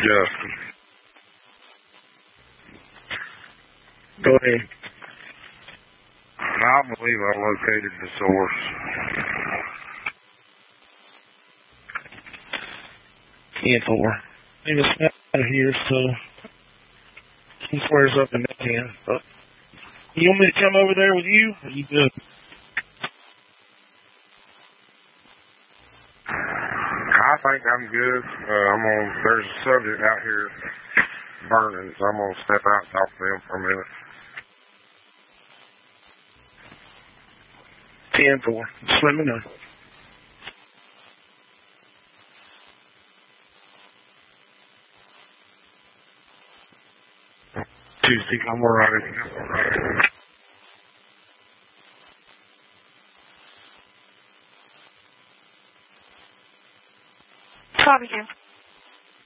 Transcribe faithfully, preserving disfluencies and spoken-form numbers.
Justin. Go ahead. I believe I located the source. ten four. Need a snap out of here, so he swears up in that ten. But you want me to come over there with you? Or you good? I think I'm good. Uh, I'm on. There's a subject out here burning, so I'm gonna step out and talk to them for a minute. ten four. Just let me know. Tuesday, I'm alright. I'm alright. Copy, Jim.